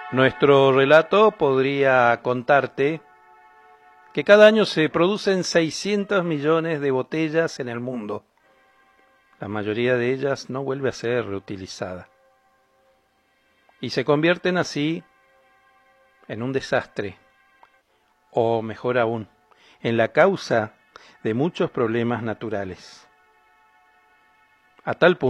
Nuestro relato podría contarte que cada año se producen 600 millones de botellas en el mundo. La mayoría de ellas no vuelve a ser reutilizada. Y se convierten así en un desastre, o mejor aún, en la causa de muchos problemas naturales. A tal punto